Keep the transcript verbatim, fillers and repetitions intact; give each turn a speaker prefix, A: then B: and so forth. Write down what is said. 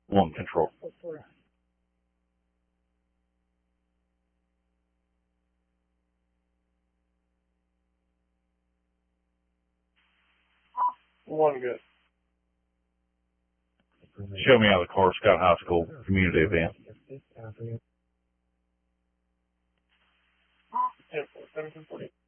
A: One control.
B: One good.
A: Show me how the Carter Scott High School community event.
B: ten four, seventeen forty.